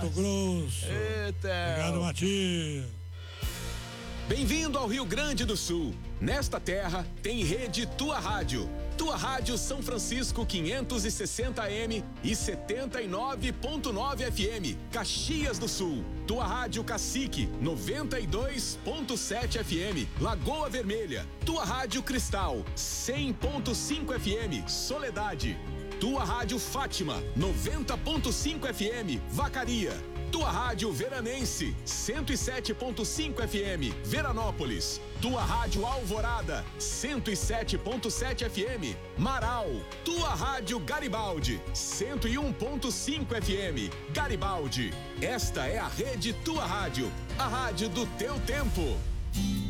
Mato Grosso. Eita. Obrigado, Matias. Bem-vindo ao Rio Grande do Sul. Nesta terra tem rede Tua Rádio. Tua Rádio São Francisco 560 AM e 79.9 FM, Caxias do Sul. Tua Rádio Cacique 92.7 FM, Lagoa Vermelha. Tua Rádio Cristal 100.5 FM, Soledade. Tua Rádio Fátima 90.5 FM, Vacaria. Tua Rádio Veranense 107.5 FM, Veranópolis. Tua Rádio Alvorada 107.7 FM, Marau. Tua Rádio Garibaldi 101.5 FM, Garibaldi. Esta é a rede Tua Rádio, a rádio do teu tempo.